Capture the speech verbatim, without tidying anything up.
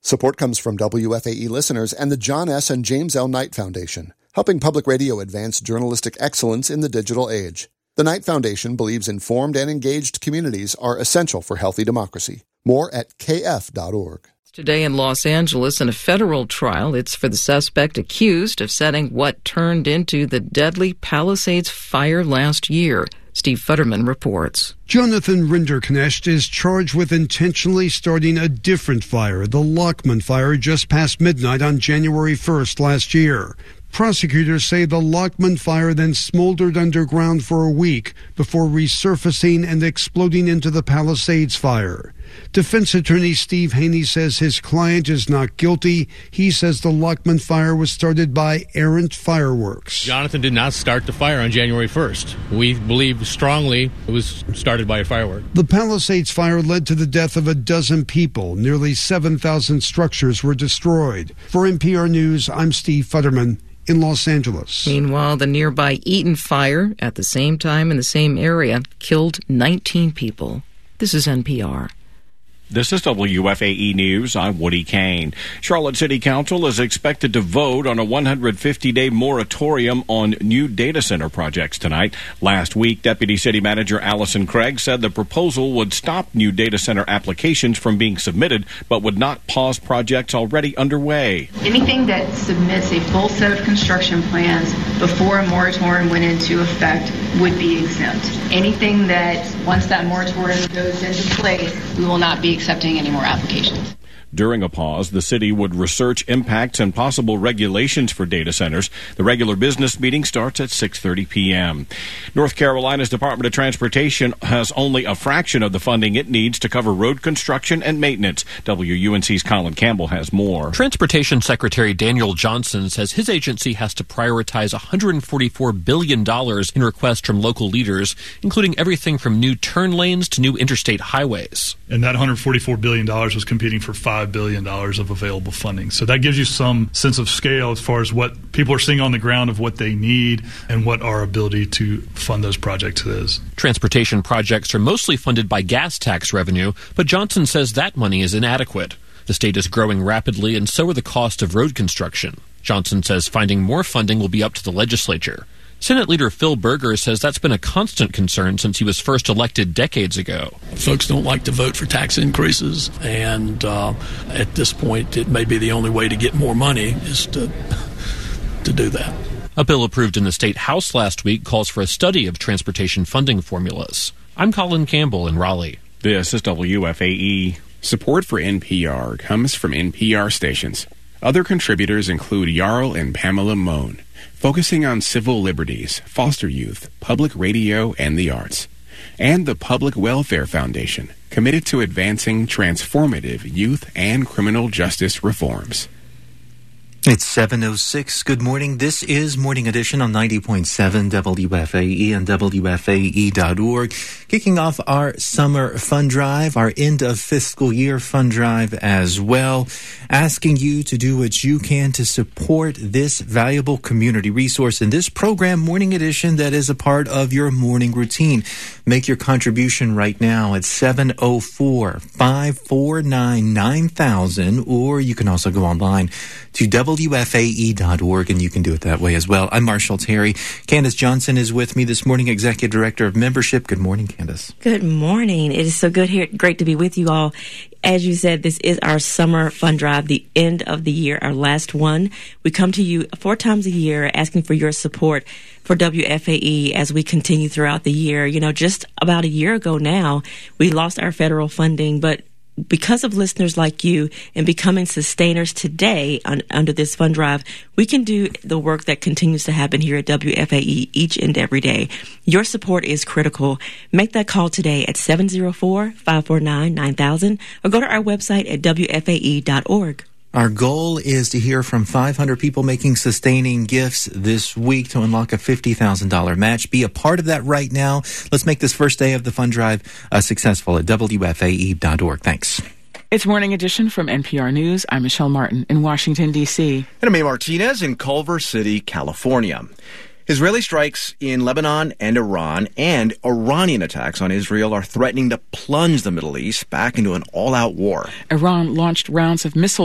Support comes from W F A E listeners and the John S. and James L. Knight Foundation, helping public radio advance journalistic excellence in the digital age. The Knight Foundation believes informed and engaged communities are essential for healthy democracy. More at k f dot org. Today in Los Angeles, in a federal trial, it's for the suspect accused of setting what turned into the deadly Palisades fire last year. Steve Futterman reports. Jonathan Rinderknecht is charged with intentionally starting a different fire, the Lockman fire, just past midnight on January first last year. Prosecutors say the Lockman fire then smoldered underground for a week before resurfacing and exploding into the Palisades fire. Defense attorney Steve Haney says his client is not guilty. He says the Lockman fire was started by errant fireworks. Jonathan did not start the fire on January first. We believe strongly it was started by a firework. The Palisades fire led to the death of a dozen people. Nearly seven thousand structures were destroyed. For N P R News, I'm Steve Futterman in Los Angeles. Meanwhile, the nearby Eaton fire, at the same time in the same area, killed nineteen people. This is N P R. This is W F A E News. I'm Woody Kane. Charlotte City Council is expected to vote on a one hundred fifty day moratorium on new data center projects tonight. Last week, Deputy City Manager Allison Craig said the proposal would stop new data center applications from being submitted, but would not pause projects already underway. Anything that submits a full set of construction plans before a moratorium went into effect would be exempt. Anything that, once that moratorium goes into place, we will not be accepting any more applications. During a pause, the city would research impacts and possible regulations for data centers. The regular business meeting starts at six thirty p.m. North Carolina's Department of Transportation has only a fraction of the funding it needs to cover road construction and maintenance. W U N C's Colin Campbell has more. Transportation Secretary Daniel Johnson says his agency has to prioritize one hundred forty-four billion dollars in requests from local leaders, including everything from new turn lanes to new interstate highways. And that one hundred forty-four billion dollars was competing for five billion dollars of available funding. So that gives you some sense of scale as far as what people are seeing on the ground of what they need and what our ability to fund those projects is. Transportation projects are mostly funded by gas tax revenue, but Johnson says that money is inadequate. The state is growing rapidly, and so are the cost of road construction. Johnson says finding more funding will be up to the legislature. Senate Leader Phil Berger says that's been a constant concern since he was first elected decades ago. Folks don't like to vote for tax increases, and uh, at this point, it may be the only way to get more money is to, to do that. A bill approved in the State House last week calls for a study of transportation funding formulas. I'm Colin Campbell in Raleigh. This is W F A E. Support for N P R comes from N P R stations. Other contributors include Jarl and Pamela Mohn, focusing on civil liberties, foster youth, public radio, and the arts. And the Public Welfare Foundation, committed to advancing transformative youth and criminal justice reforms. It's seven oh six. Good morning. This is Morning Edition on ninety point seven W F A E and W F A E dot org. Kicking off our summer fund drive, our end of fiscal year fund drive as well. Asking you to do what you can to support this valuable community resource in this program, Morning Edition, that is a part of your morning routine. Make your contribution right now at seven oh four, five four nine, nine thousand, or you can also go online to W F A E dot org, and you can do it that way as well. I'm Marshall Terry. Candace Johnson is with me this morning, Executive Director of Membership. Good morning, Candace. Good morning. It is so good here. Great to be with you all. As you said, this is our summer fund drive, the end of the year, our last one. We come to you four times a year asking for your support for W F A E as we continue throughout the year. You know, just about a year ago now, we lost our federal funding, but because of listeners like you and becoming sustainers today on, under this fund drive, we can do the work that continues to happen here at W F A E each and every day. Your support is critical. Make that call today at seven oh four, five four nine, nine thousand or go to our website at W F A E dot org. Our goal is to hear from five hundred people making sustaining gifts this week to unlock a fifty thousand dollars match. Be a part of that right now. Let's make this first day of the fund drive uh, successful at W F A E dot org. Thanks. It's Morning Edition from N P R News. I'm Michelle Martin in Washington, D C. And I'm A. Martinez in Culver City, California. Israeli strikes in Lebanon and Iran and Iranian attacks on Israel are threatening to plunge the Middle East back into an all-out war. Iran launched rounds of missile